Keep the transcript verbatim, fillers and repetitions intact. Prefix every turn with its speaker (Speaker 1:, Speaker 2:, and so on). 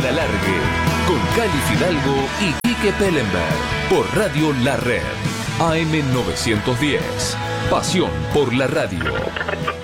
Speaker 1: Alargue, con Cali Fidalgo y Quique Pellenberg, por Radio La Red, A M novecientos diez. Pasión por la radio.